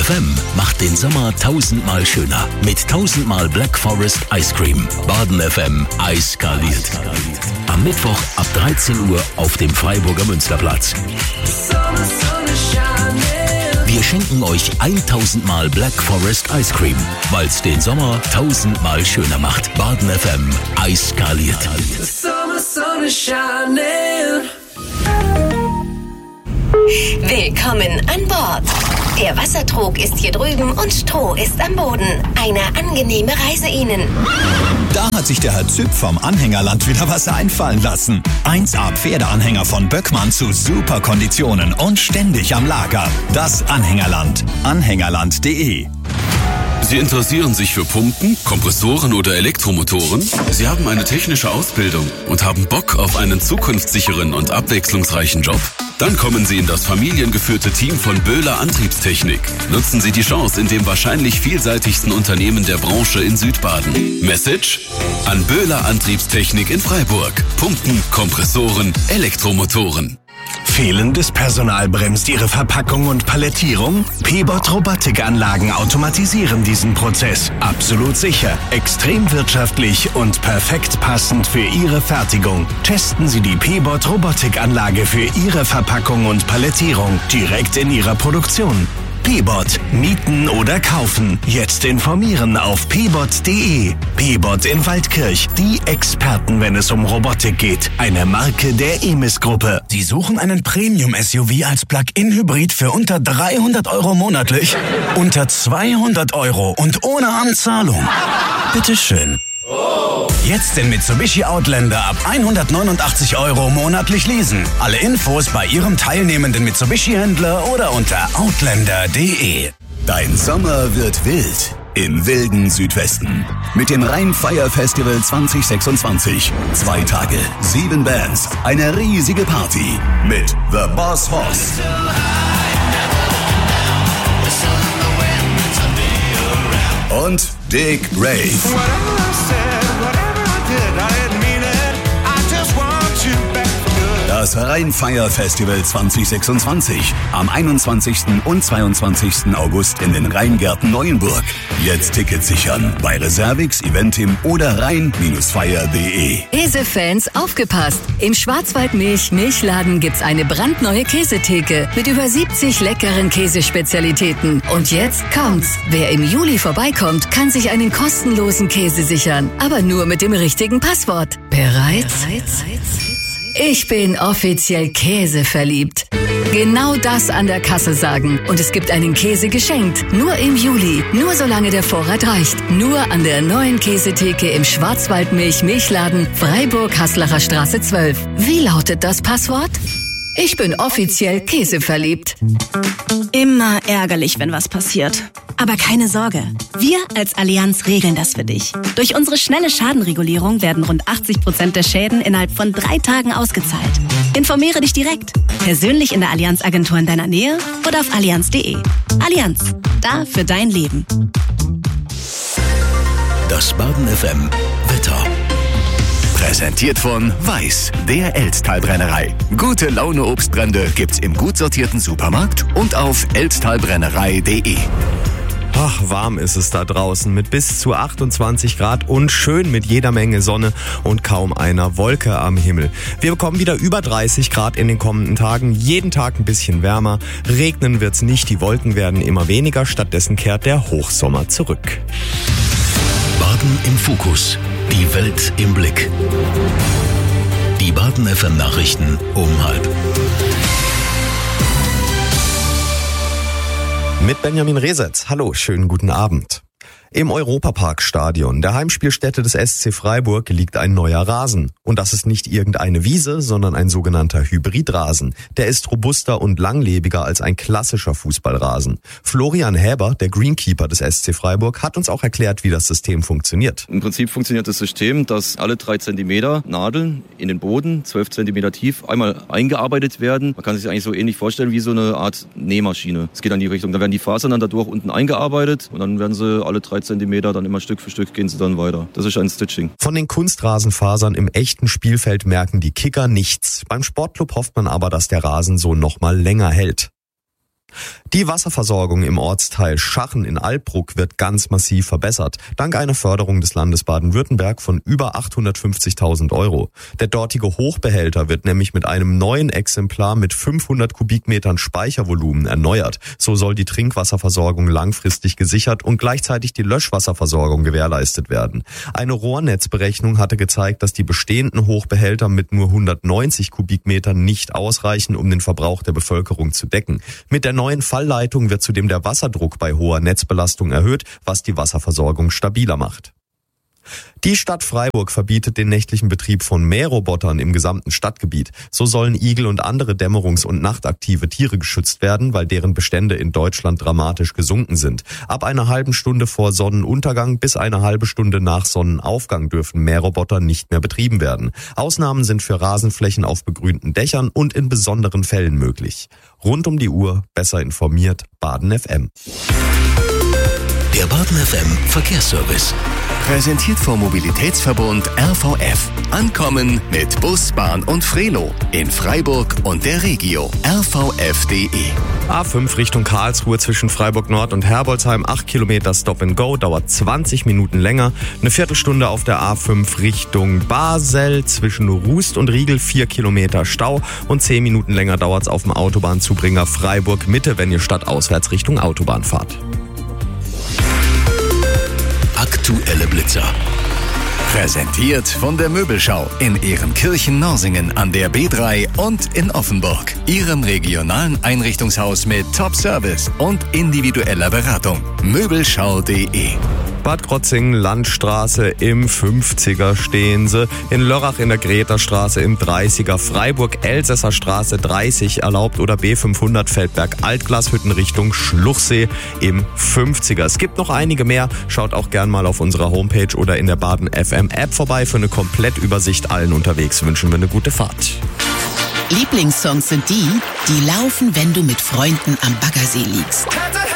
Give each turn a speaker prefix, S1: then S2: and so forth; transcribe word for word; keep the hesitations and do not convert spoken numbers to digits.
S1: F M macht den Sommer tausendmal schöner mit tausendmal Black Forest Ice Cream. Baden F M eiskaliert. Am Mittwoch ab dreizehn Uhr auf dem Freiburger Münsterplatz. Wir schenken euch tausendmal Black Forest Ice Cream, weil es den Sommer tausendmal schöner macht. Baden F M eiskaliert.
S2: Willkommen an Bord. Der Wassertrog ist hier drüben und Stroh ist am Boden. Eine angenehme Reise Ihnen.
S3: Da hat sich der Herr Züpp vom Anhängerland wieder was einfallen lassen. eins A Pferdeanhänger von Böckmann zu super Konditionen und ständig am Lager. Das Anhängerland. Anhängerland punkt de.
S4: Sie interessieren sich für Pumpen, Kompressoren oder Elektromotoren? Sie haben eine technische Ausbildung und haben Bock auf einen zukunftssicheren und abwechslungsreichen Job? Dann kommen Sie in das familiengeführte Team von Böhler Antriebstechnik. Nutzen Sie die Chance in dem wahrscheinlich vielseitigsten Unternehmen der Branche in Südbaden. Message? An Böhler Antriebstechnik in Freiburg. Pumpen, Kompressoren, Elektromotoren.
S5: Fehlendes Personal bremst Ihre Verpackung und Palettierung? P-Bot Robotikanlagen automatisieren diesen Prozess. Absolut sicher, extrem wirtschaftlich und perfekt passend für Ihre Fertigung. Testen Sie die P-Bot Robotikanlage für Ihre Verpackung und Palettierung direkt in Ihrer Produktion. P-Bot. Mieten oder kaufen. Jetzt informieren auf p bot punkt de. P-Bot in Waldkirch. Die Experten, wenn es um Robotik geht. Eine Marke der Emis-Gruppe.
S6: Sie suchen einen Premium-S U V als Plug-in-Hybrid für unter dreihundert Euro monatlich? Unter zweihundert Euro und ohne Anzahlung. Bitteschön. Jetzt den Mitsubishi Outlander ab hundertneunundachtzig Euro monatlich leasen. Alle Infos bei Ihrem teilnehmenden Mitsubishi-Händler oder unter outlander punkt de.
S1: Dein Sommer wird wild im wilden Südwesten. Mit dem Rheinfire Festival zwanzig sechsundzwanzig. Zwei Tage, sieben Bands, eine riesige Party mit The Boss Hoss. Und Dick Rave. Das Rheinfire Festival zwanzig sechsundzwanzig. Am einundzwanzigsten und zweiundzwanzigsten August in den Rheingärten Neuenburg. Jetzt Tickets sichern bei Reservix, Eventim oder rhein Fire punkt de.
S7: Käsefans, aufgepasst! Im Schwarzwaldmilch-Milchladen gibt's eine brandneue Käsetheke mit über siebzig leckeren Käsespezialitäten. Und jetzt kommt's! Wer im Juli vorbeikommt, kann sich einen kostenlosen Käse sichern. Aber nur mit dem richtigen Passwort. Bereit? Bereits? Ich bin offiziell käseverliebt. Genau das an der Kasse sagen. Und es gibt einen Käse geschenkt. Nur im Juli. Nur solange der Vorrat reicht. Nur an der neuen Käsetheke im Schwarzwaldmilch-Milchladen Freiburg-Haslacher Straße zwölf. Wie lautet das Passwort? Ich bin offiziell käseverliebt.
S8: Immer ärgerlich, wenn was passiert. Aber keine Sorge. Wir als Allianz regeln das für dich. Durch unsere schnelle Schadenregulierung werden rund achtzig Prozent der Schäden innerhalb von drei Tagen ausgezahlt. Informiere dich direkt. Persönlich in der Allianz-Agentur in deiner Nähe oder auf allianz punkt de. Allianz. Da für dein Leben.
S1: Das Baden F M Wetter.
S5: Präsentiert von Weiß, der Elsttalbrennerei. Gute Laune Obstbrände gibt's im gut sortierten Supermarkt und auf elsttalbrennerei punkt de.
S9: Ach, warm ist es da draußen mit bis zu achtundzwanzig Grad und schön mit jeder Menge Sonne und kaum einer Wolke am Himmel. Wir bekommen wieder über dreißig Grad in den kommenden Tagen, jeden Tag ein bisschen wärmer. Regnen wird's nicht, die Wolken werden immer weniger, stattdessen kehrt der Hochsommer zurück.
S1: Baden im Fokus, die Welt im Blick. Die Baden F M Nachrichten um halb.
S9: Mit Benjamin Resetz. Hallo, schönen guten Abend. Im Europapark-Stadion, der Heimspielstätte des S C Freiburg, liegt ein neuer Rasen. Und das ist nicht irgendeine Wiese, sondern ein sogenannter Hybridrasen. Der ist robuster und langlebiger als ein klassischer Fußballrasen. Florian Häber, der Greenkeeper des S C Freiburg, hat uns auch erklärt, wie das System funktioniert.
S10: Im Prinzip funktioniert das System, dass alle drei Zentimeter Nadeln in den Boden, zwölf Zentimeter tief, einmal eingearbeitet werden. Man kann sich eigentlich so ähnlich vorstellen wie so eine Art Nähmaschine. Es geht in die Richtung. Da werden die Fasern dann dadurch unten eingearbeitet und dann werden sie alle drei Zentimeter, dann immer Stück für Stück gehen sie dann weiter. Das ist ein Stitching.
S9: Von den Kunstrasenfasern im echten Spielfeld merken die Kicker nichts. Beim Sportclub hofft man aber, dass der Rasen so noch mal länger hält. Die Wasserversorgung im Ortsteil Schachen in Albruck wird ganz massiv verbessert, dank einer Förderung des Landes Baden-Württemberg von über achthundertfünfzigtausend Euro. Der dortige Hochbehälter wird nämlich mit einem neuen Exemplar mit fünfhundert Kubikmetern Speichervolumen erneuert. So soll die Trinkwasserversorgung langfristig gesichert und gleichzeitig die Löschwasserversorgung gewährleistet werden. Eine Rohrnetzberechnung hatte gezeigt, dass die bestehenden Hochbehälter mit nur hundertneunzig Kubikmetern nicht ausreichen, um den Verbrauch der Bevölkerung zu decken. Mit der neuen Fallleitung wird zudem der Wasserdruck bei hoher Netzbelastung erhöht, was die Wasserversorgung stabiler macht. Die Stadt Freiburg verbietet den nächtlichen Betrieb von Mährobotern im gesamten Stadtgebiet. So sollen Igel und andere dämmerungs- und nachtaktive Tiere geschützt werden, weil deren Bestände in Deutschland dramatisch gesunken sind. Ab einer halben Stunde vor Sonnenuntergang bis eine halbe Stunde nach Sonnenaufgang dürfen Mähroboter nicht mehr betrieben werden. Ausnahmen sind für Rasenflächen auf begrünten Dächern und in besonderen Fällen möglich. Rund um die Uhr besser informiert Baden F M.
S5: Der Baden F M Verkehrsservice. Präsentiert vom Mobilitätsverbund R V F. Ankommen mit Bus, Bahn und Frelo in Freiburg und der Regio. R V F punkt de.
S9: A fünf Richtung Karlsruhe zwischen Freiburg Nord und Herbolzheim. acht Kilometer Stop and Go, dauert zwanzig Minuten länger. Eine Viertelstunde auf der A fünf Richtung Basel zwischen Rust und Riegel. vier Kilometer Stau. Und zehn Minuten länger dauert's auf dem Autobahnzubringer Freiburg Mitte, wenn ihr stadtauswärts Richtung Autobahn fahrt.
S5: Aktuelle Blitzer. Präsentiert von der Möbelschau in Ehrenkirchen-Norsingen an der B drei und in Offenburg. Ihrem regionalen Einrichtungshaus mit Top-Service und individueller Beratung. Möbelschau punkt de.
S9: Bad Krotzingen, Landstraße im fünfziger stehen sie. In Lörrach in der Greta-Straße im dreißiger. Freiburg, Elsässer Straße dreißig erlaubt oder B fünfhundert Feldberg Altglashütten Richtung Schluchsee im fünfziger. Es gibt noch einige mehr. Schaut auch gern mal auf unserer Homepage oder in der Baden F M App vorbei. Für eine Komplettübersicht allen unterwegs wünschen wir eine gute Fahrt.
S11: Lieblingssongs sind die, die laufen, wenn du mit Freunden am Baggersee liegst.